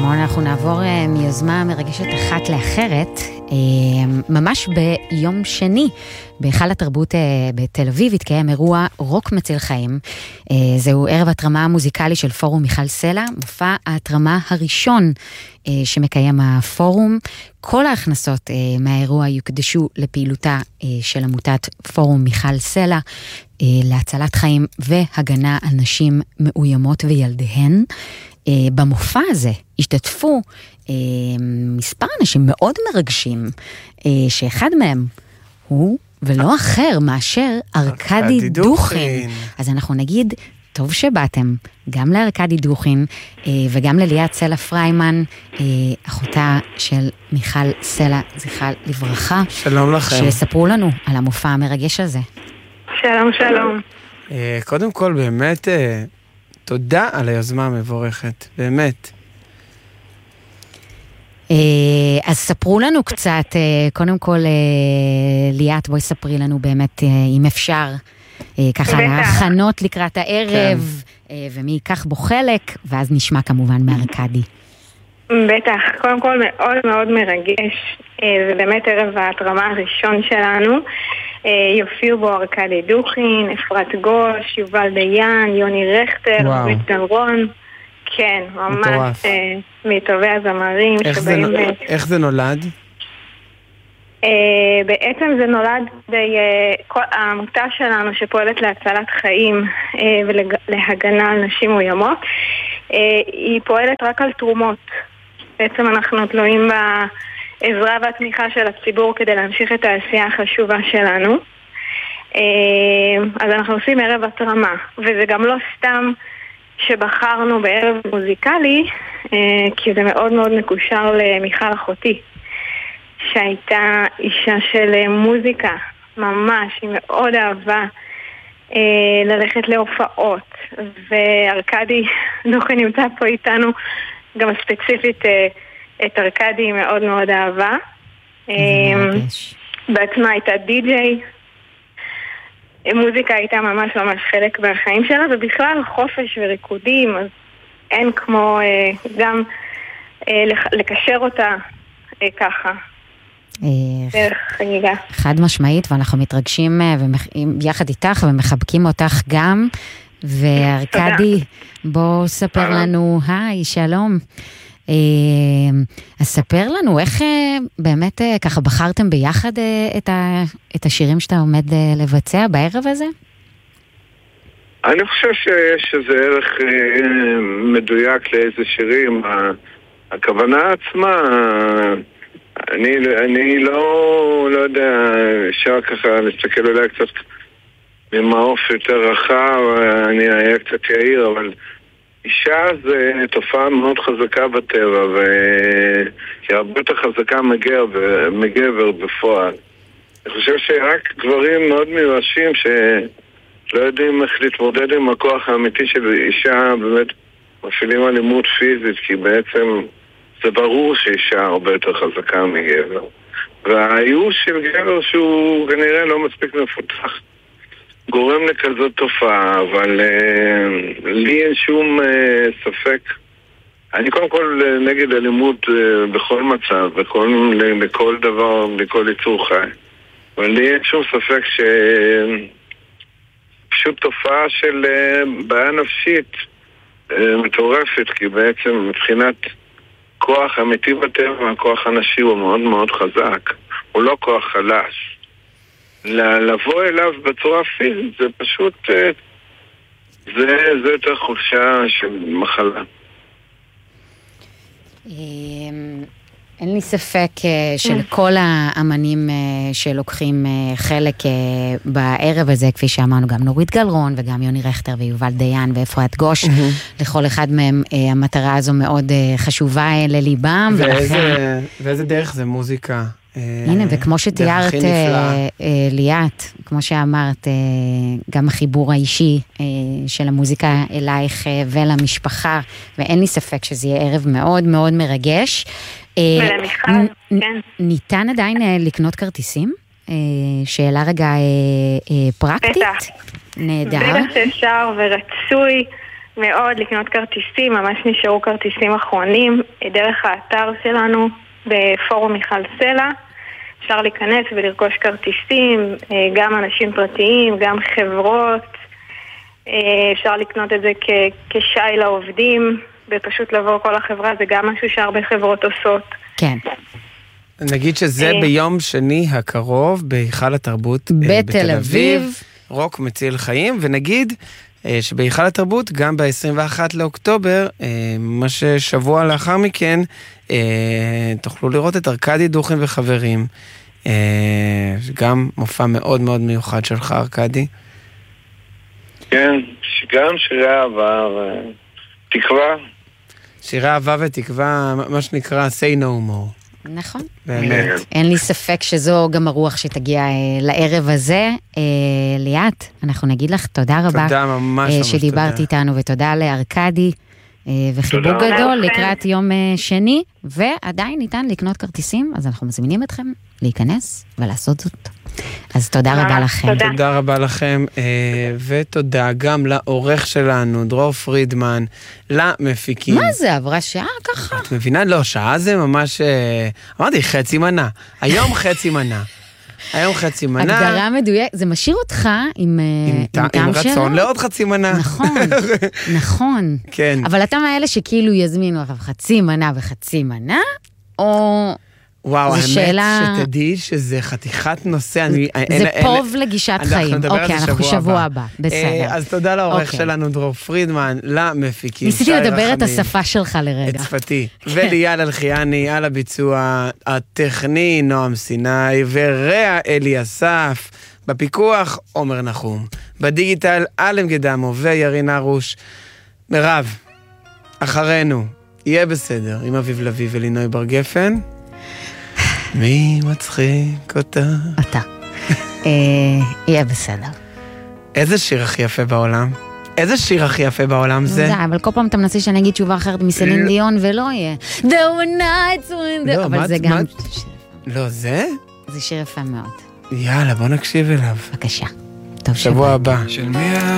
נכון, אנחנו נעבור מיוזמה מרגשת אחת לאחרת, ממש ביום שני, בהיכל התרבות בתל אביב, התקיים אירוע רוק מציל חיים. זהו ערב התרמה המוזיקלי של פורום מיכל סלע, מופע ההתרמה הראשון שמקיים הפורום. כל ההכנסות מהאירוע יוקדשו לפעילותה של עמותת פורום מיכל סלע, להצלת חיים והגנה על נשים מאוימות וילדיהן. במופע הזה השתתפו מספר אנשים מאוד מרגשים, שאחד מהם הוא ולא אחר מאשר ארקדי דוכין. אז אנחנו נגיד, טוב שבאתם, גם לארקדי דוכין וגם לליאת סלע פריימן, אחותה של מיכל סלע, זכרה לברכה. שלום לכם. שספרו לנו על המופע המרגש הזה. שלום, שלום. קודם כל, באמת, תודה על היוזמה המבורכת, באמת. אז ספרו לנו קצת, קודם כל, ליאת, בואי ספרי לנו באמת, אם אפשר, ככה ההכנות לקראת הערב, ומי ייקח בו חלק, ואז נשמע כמובן מארקדי. בטח, קודם כל מאוד מאוד מרגש, זה באמת ערב ההתרמה הראשון שלנו, יופיעו בו ארקדי דוכין, אפרת גוש, יובל דיין, יוני רכטר, רית גלרון, כן, ממש מטובי הזמרים. איך זה נולד? בעצם זה נולד העמותה שלנו שפועלת להצלת חיים ולהגנה על נשים מאוימות, היא פועלת רק על תרומות. בעצם אנחנו תלויים בעזרה והתמיכה של הציבור כדי להמשיך את העשייה החשובה שלנו. אז אנחנו עושים ערב התרמה, וזה גם לא סתם שבחרנו בערב מוזיקלי, כי זה מאוד מאוד מקושר למיכל אחותי, שהייתה אישה של מוזיקה, ממש, היא מאוד אהבה ללכת להופעות, וארקדי דוכין נמצא פה איתנו, גם ספציפית את ארקדי היא מאוד מאוד אהבה. בעצמה הייתה די-ג'יי, מוזיקה הייתה ממש ממש חלק מהחיים שלה, ובכלל חופש וריקודים, אז אין כמו גם לקשר אותה ככה. חגיגה. חד משמעית, ואנחנו מתרגשים יחד איתך ומחבקים אותך גם. וארקדי, בוא ספר לנו, היי, שלום. אז ספר לנו איך באמת ככה בחרתם ביחד את השירים שאתה עומד לבצע בערב הזה? אני חושב שיש איזה ערך מדויק לאיזה שירים. הכוונה עצמה, אני לא יודע, אפשר ככה להסתכל עליה קצת ממעוף יותר רחב, אני אהיה קצת יאיר, אבל אישה זה תופעה מאוד חזקה בטבע, והיא הרבה יותר חזקה מגבר בפועל. אני חושב שרק גברים מאוד מיואשים שלא יודעים איך להתמודד עם הכוח האמיתי של אישה, באמת מפעילים אלימות פיזית, כי בעצם זה ברור שאישה הרבה יותר חזקה מגבר. והאיוש של גבר שהוא כנראה לא מספיק מפותח גורם לכזאת תופעה, אבל לי אין שום ספק. אני קודם כל נגד אלימות בכל מצב, בכל דבר, בכל יצור חי. אבל לי אין שום ספק פשוט תופעה של בעיה נפשית מטורפת, כי בעצם מבחינת כוח אמיתי בטבע, הכוח הנשי הוא מאוד מאוד חזק. הוא לא כוח חלש. לבוא אליו בצורה פיזית זה פשוט זה יותר חולשה של מחלה. אין לי ספק שלכל האמנים שלוקחים חלק בערב הזה, כפי שאמרנו, גם נורית גלרון וגם יוני רכטר ויובל דיין ואפרת גוש, לכל אחד מהם המטרה הזו מאוד חשובה לליבם. ואיזה דרך זה מוזיקה? הנה, וכמו שתיארת ליאת, כמו שאמרת, גם החיבור האישי של המוזיקה אלייך ולמשפחה, ואין לי ספק שזה יהיה ערב מאוד מאוד מרגש. ניתן עדיין לקנות כרטיסים? שאלה רגע פרקטית? נהדר. בטח שאפשר ורצוי, מאוד לקנות כרטיסים, ממש נשארו כרטיסים אחרונים דרך האתר שלנו בפורום מיכל סלע. אפשר להיכנס ולרכוש כרטיסים, גם אנשים פרטיים, גם חברות. אפשר לקנות את זה כשי לעובדים, ופשוט לבוא כל החברה, זה גם משהו שהרבה חברות עושות. כן. נגיד שזה ביום שני הקרוב, בהיכל התרבות בתל אביב, רוק מציל חיים, ונגיד שבהיכל התרבות, גם ב-21 לאוקטובר, ממש שבוע לאחר מכן, תוכלו לראות את ארקדי דוכין וחברים. גם מופע מאוד מאוד מיוחד שלך, ארקדי. כן, גם שירי אהבה ותקווה. שירי אהבה ותקווה, מה שנקרא say no more. נכון. באמת. אין לי ספק שזו גם הרוח שתגיע לערב הזה. ליאת, אנחנו נגיד לך תודה רבה. תודה, ממש ממש שדיברת תודה. איתנו, ותודה לארקדי, וחיבוק גדול לקראת יום שני, ועדיין ניתן לקנות כרטיסים, אז אנחנו מזמינים אתכם להיכנס ולעשות זאת. אז תודה רבה לכם. תודה רבה לכם, ותודה גם לעורך שלנו, דרור פרידמן, למפיקים. מה זה, עברה שעה ככה? את מבינה? לא, שעה זה ממש, אמרתי, חצי מנה. היום חצי מנה. היום חצי מנה. הגדרה מדויק, זה משאיר אותך עם טעם שלו. עם רצון לעוד חצי מנה. נכון, נכון. כן. אבל אתה מאלה שכאילו יזמינו לך חצי מנה וחצי מנה, או... וואו, האמת שאלה... שתדעי שזה חתיכת נושא. זה פוב לגישת חיים. אוקיי, אנחנו שבוע הבא. בסדר. אז תודה לעורך שלנו, דרור פרידמן, למפיקים. ניסיתי לדבר את השפה שלך לרגע. את שפתי. וליאל אלחיאני על הביצוע הטכני, נועם סיני, ורע אלי אסף. בפיקוח, עומר נחום. בדיגיטל, אלם גדמו וירין ארוש. מירב, אחרינו, יהיה בסדר, עם אביב לוי ולינוי בר גפן. מי מצחיק אותה? אתה. יהיה בסדר. איזה שיר הכי יפה בעולם? איזה שיר הכי יפה בעולם זה? אבל כל פעם אתה מנסה שאני אגיד תשובה אחרת מסלין דיון ולא יהיה. There were nights when... אבל זה גם... לא, זה? זה שיר יפה מאוד. יאללה, בוא נקשיב אליו. בבקשה. טוב שבוע הבא.